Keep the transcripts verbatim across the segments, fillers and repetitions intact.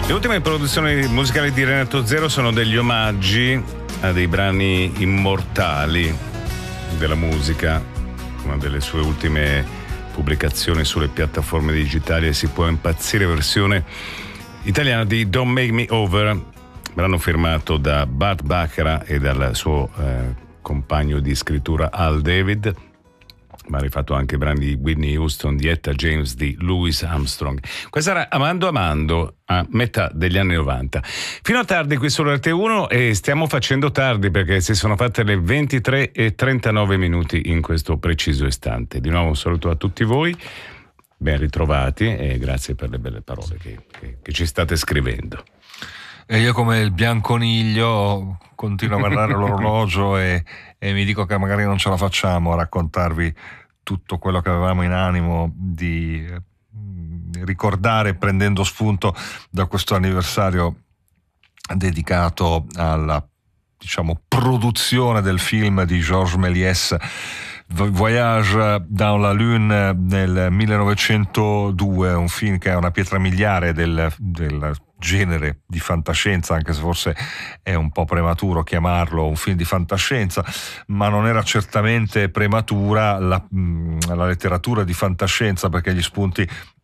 Le ultime produzioni musicali di Renato Zero sono degli omaggi a dei brani immortali della musica. Una delle sue ultime pubblicazioni sulle piattaforme digitali è Si può impazzire, versione italiana di Don't Make Me Over, brano firmato da Bart Bacharach e dal suo eh, compagno di scrittura Al David, ma ha rifatto anche brani di Whitney Houston, di Etta James, di Louis Armstrong. Questa era Amando Amando, a metà degli anni novanta. Fino a tardi qui su R T uno, e stiamo facendo tardi perché si sono fatte le ventitré e trentanove minuti in questo preciso istante. Di nuovo un saluto a tutti voi, ben ritrovati e grazie per le belle parole che, che, che ci state scrivendo. E io, come il bianconiglio, continuo a guardare l'orologio e, e mi dico che magari non ce la facciamo a raccontarvi tutto quello che avevamo in animo di ricordare, prendendo spunto da questo anniversario dedicato alla, diciamo, produzione del film di Georges Méliès, Voyage dans la Lune, nel millenovecentodue, un film che è una pietra miliare del, del genere di fantascienza, anche se forse è un po' prematuro chiamarlo un film di fantascienza, ma non era certamente prematura la, la letteratura di fantascienza, perché gli spunti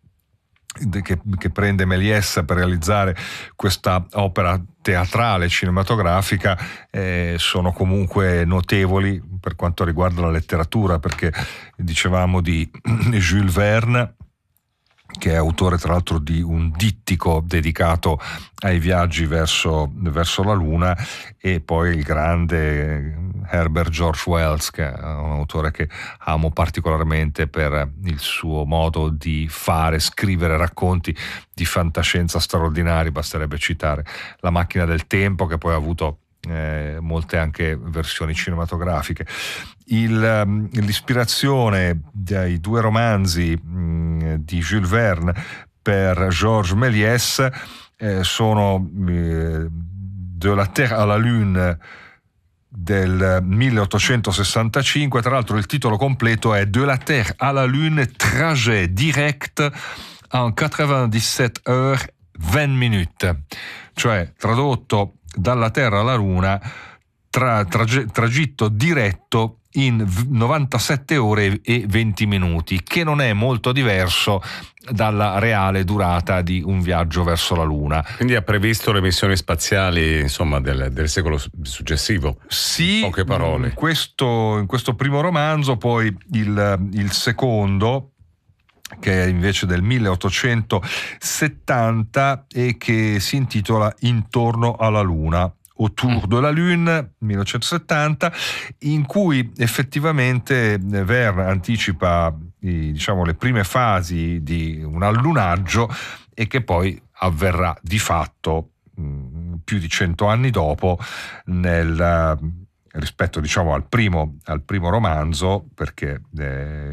Che, che prende Méliès per realizzare questa opera teatrale cinematografica eh, sono comunque notevoli per quanto riguarda la letteratura, perché dicevamo di Jules Verne, che è autore tra l'altro di un dittico dedicato ai viaggi verso, verso la Luna, e poi il grande Herbert George Wells, che è un autore che amo particolarmente per il suo modo di fare, scrivere racconti di fantascienza straordinari. Basterebbe citare La macchina del tempo, che poi ha avuto Eh, molte anche versioni cinematografiche. Il, l'ispirazione dei due romanzi mh, di Jules Verne per Georges Méliès eh, sono eh, De la Terre à la Lune del milleottocentosessantacinque. Tra l'altro il titolo completo è De la Terre à la Lune, trajet direct en quatre-vingt-dix-sept heures vingt minutes, cioè tradotto dalla Terra alla Luna, tra, trage, tragitto diretto in novantasette ore e venti minuti, che non è molto diverso dalla reale durata di un viaggio verso la Luna. Quindi ha previsto le missioni spaziali, insomma, del, del secolo successivo. Sì, in poche parole. In questo, in questo primo romanzo, poi il, il secondo, che è invece del milleottocentosettanta e che si intitola Intorno alla Luna, Autour de la Lune, millenovecentosettanta, in cui effettivamente Verne anticipa diciamo le prime fasi di un allunaggio, e che poi avverrà di fatto mh, più di cento anni dopo, nel rispetto diciamo al primo, al primo romanzo, perché eh,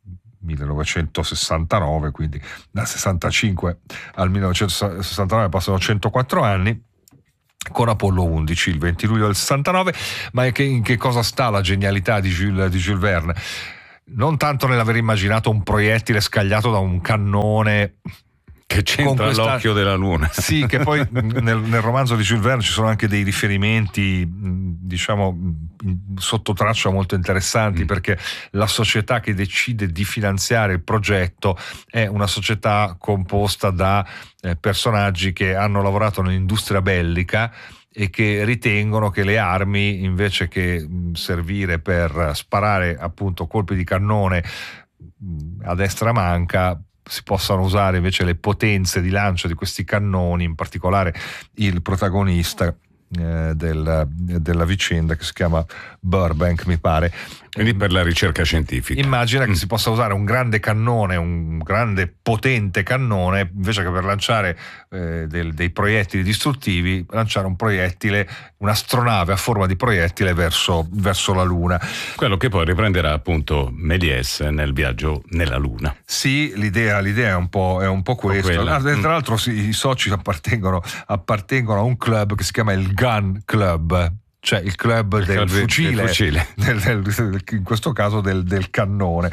millenovecentosessantanove, quindi dal sessantacinque al millenovecentosessantanove passano centoquattro anni, con Apollo undici il venti luglio del sessantanove. Ma che, in che cosa sta la genialità di Jules, di Jules Verne? Non tanto nell'aver immaginato un proiettile scagliato da un cannone che c'entra questa... l'occhio della Luna. Sì, che poi nel, nel romanzo di Jules Verne ci sono anche dei riferimenti, diciamo, sotto traccia molto interessanti, mm. perché la società che decide di finanziare il progetto è una società composta da eh, personaggi che hanno lavorato nell'industria bellica e che ritengono che le armi, invece che servire per sparare appunto colpi di cannone a destra manca, si possano usare invece le potenze di lancio di questi cannoni, in particolare il protagonista eh, del, della vicenda, che si chiama Burbank, mi pare. Quindi per la ricerca scientifica. Immagina che mm. si possa usare un grande cannone, un grande potente cannone, invece che per lanciare eh, del, dei proiettili distruttivi, lanciare un proiettile, un'astronave a forma di proiettile verso, verso la Luna. Quello che poi riprenderà appunto Méliès nel viaggio nella Luna. Sì, l'idea, l'idea è un po', è un po' questa. Ah, tra l'altro sì, i soci appartengono, appartengono a un club che si chiama il Gun Club. cioè il club il del, club fucile, del fucile. Del, del, in questo caso del, del cannone.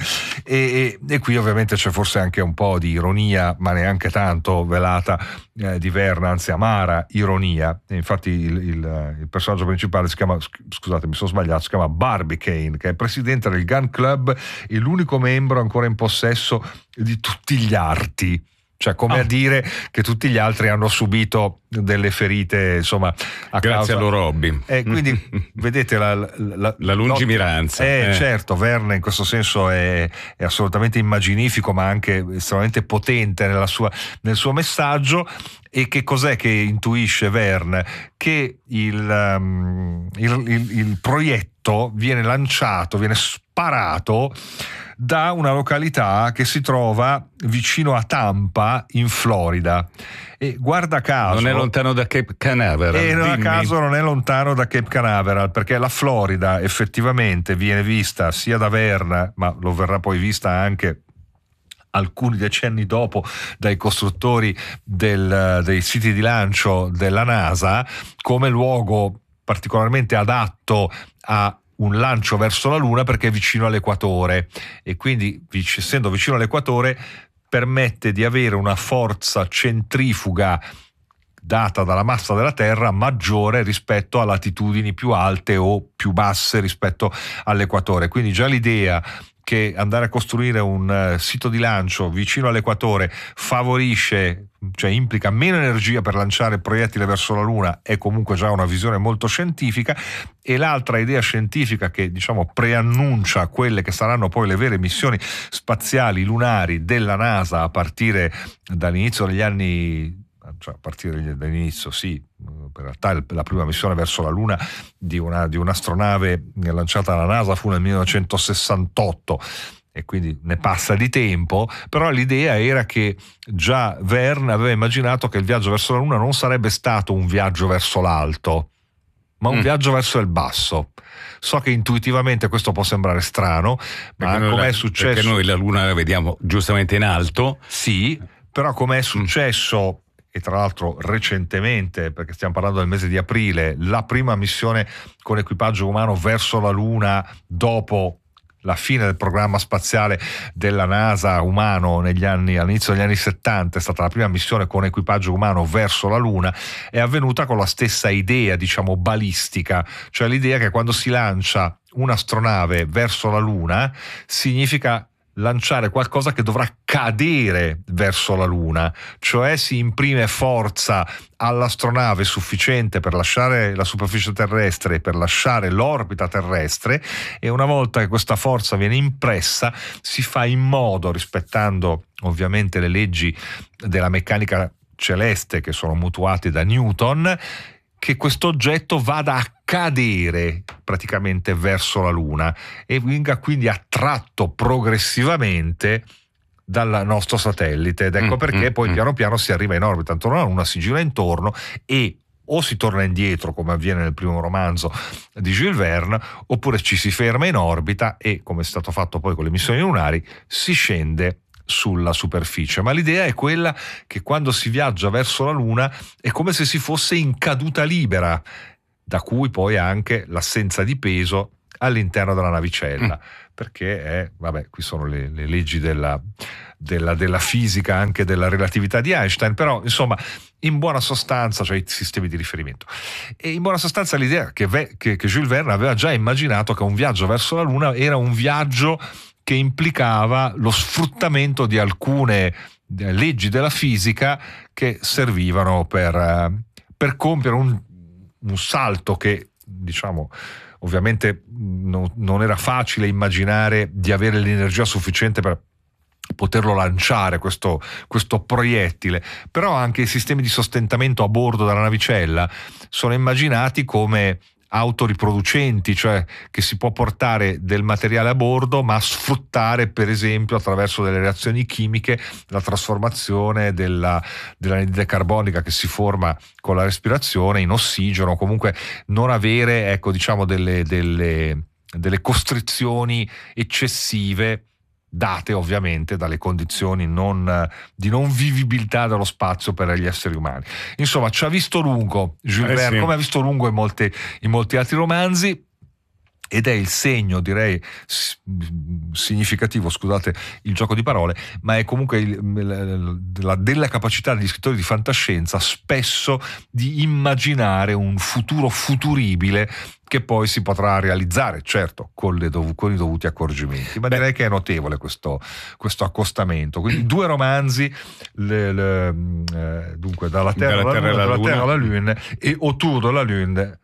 E, e, e qui ovviamente c'è forse anche un po' di ironia, ma neanche tanto velata, eh, di Verne, anzi amara ironia. E infatti il, il, il personaggio principale si chiama, scusate mi sono sbagliato, si chiama Barbicane, che è presidente del Gun Club e l'unico membro ancora in possesso di tutti gli arti. Cioè, come oh. a dire che tutti gli altri hanno subito delle ferite, insomma, a grazie causa... a loro hobby. Eh, quindi vedete la, la, la lungimiranza. Eh, eh. Certo, Verne in questo senso è, è assolutamente immaginifico, ma anche estremamente potente nella sua, nel suo messaggio. E che cos'è che intuisce Verne? Che il, um, il, il, il proietto viene lanciato, viene sparato da una località che si trova vicino a Tampa in Florida, e guarda caso non è lontano da Cape Canaveral, e non a dimmi. caso non è lontano da Cape Canaveral, perché la Florida effettivamente viene vista sia da Verne, ma lo verrà poi vista anche alcuni decenni dopo dai costruttori del, dei siti di lancio della NASA, come luogo particolarmente adatto a un lancio verso la Luna, perché è vicino all'equatore, e quindi, essendo vicino all'equatore, permette di avere una forza centrifuga data dalla massa della Terra maggiore rispetto a latitudini più alte o più basse rispetto all'equatore. Quindi già l'idea che andare a costruire un uh, sito di lancio vicino all'equatore favorisce, cioè implica meno energia per lanciare proiettili verso la Luna, è comunque già una visione molto scientifica. E l'altra idea scientifica che, diciamo, preannuncia quelle che saranno poi le vere missioni spaziali lunari della NASA a partire dall'inizio degli anni, cioè a partire dall'inizio, sì, in realtà la prima missione verso la Luna di, una, di un'astronave lanciata dalla NASA fu nel millenovecentosessantotto, e quindi ne passa di tempo, però l'idea era che già Verne aveva immaginato che il viaggio verso la Luna non sarebbe stato un viaggio verso l'alto, ma un mm. viaggio verso il basso. So che intuitivamente questo può sembrare strano, ma come è successo... Perché noi la Luna la vediamo giustamente in alto. Sì, però come è successo... e tra l'altro recentemente, perché stiamo parlando del mese di aprile, la prima missione con equipaggio umano verso la Luna dopo la fine del programma spaziale della NASA umano negli anni, all'inizio degli anni settanta, è stata la prima missione con equipaggio umano verso la Luna, è avvenuta con la stessa idea, diciamo, balistica, cioè l'idea che quando si lancia un'astronave verso la Luna significa lanciare qualcosa che dovrà cadere verso la Luna, cioè si imprime forza all'astronave sufficiente per lasciare la superficie terrestre, per lasciare l'orbita terrestre, e una volta che questa forza viene impressa si fa in modo, rispettando ovviamente le leggi della meccanica celeste che sono mutuate da Newton, che questo oggetto vada a cadere praticamente verso la Luna e venga quindi attratto progressivamente dal nostro satellite, ed ecco mm, perché mm, poi mm. piano piano si arriva in orbita intorno alla Luna, si gira intorno e o si torna indietro, come avviene nel primo romanzo di Jules Verne, oppure ci si ferma in orbita e, come è stato fatto poi con le missioni lunari, si scende sulla superficie. Ma l'idea è quella che quando si viaggia verso la Luna è come se si fosse in caduta libera, da cui poi anche l'assenza di peso all'interno della navicella, mm. perché è, vabbè, qui sono le, le leggi della, della, della fisica, anche della relatività di Einstein, però insomma in buona sostanza, cioè i sistemi di riferimento, e in buona sostanza l'idea che, che, che Jules Verne aveva già immaginato che un viaggio verso la Luna era un viaggio che implicava lo sfruttamento di alcune leggi della fisica che servivano per, per compiere un, un salto che, diciamo, ovviamente non, non era facile immaginare di avere l'energia sufficiente per poterlo lanciare questo, questo proiettile, però anche i sistemi di sostentamento a bordo della navicella sono immaginati come autoriproducenti, cioè che si può portare del materiale a bordo ma sfruttare per esempio attraverso delle reazioni chimiche la trasformazione della, dell'anidride carbonica che si forma con la respirazione in ossigeno, comunque non avere, ecco, diciamo delle, delle, delle costrizioni eccessive date ovviamente dalle condizioni non, di non vivibilità dello spazio per gli esseri umani. Insomma, ci ha visto lungo Jules eh Verne, sì. come ha visto lungo in, molte, in molti altri romanzi, ed è il segno, direi, significativo, scusate il gioco di parole, ma è comunque il, la, della capacità degli scrittori di fantascienza spesso di immaginare un futuro futuribile che poi si potrà realizzare, certo, con, le dov- con i dovuti accorgimenti. Ma Beh. direi che è notevole questo, questo accostamento. Quindi due romanzi, le, le, eh, dunque, dalla Terra, dalla terra, alla, Luna, terra alla Lune e Autour de la Lune,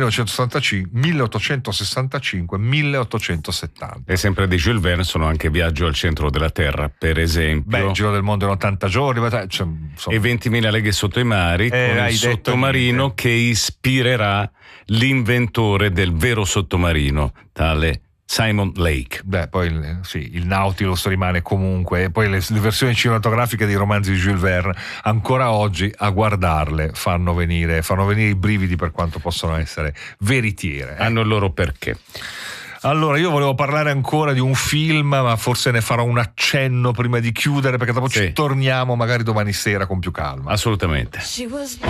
milleottocentosessantacinque milleottocentosettanta. E sempre di Jules Verne sono anche Viaggio al centro della Terra, per esempio. Beh, Giro del mondo in ottanta giorni, cioè, e ventimila leghe sotto i mari, eh, con il sottomarino che ispirerà l'inventore del vero sottomarino, tale Simon Lake. Beh, poi sì, il Nautilus rimane comunque, e poi le, le versioni cinematografiche dei romanzi di Jules Verne ancora oggi a guardarle fanno venire, fanno venire i brividi, per quanto possono essere veritiere. Eh. Hanno il loro perché. Allora, io volevo parlare ancora di un film, ma forse ne farò un accenno prima di chiudere, perché dopo sì. ci torniamo magari domani sera con più calma. Assolutamente.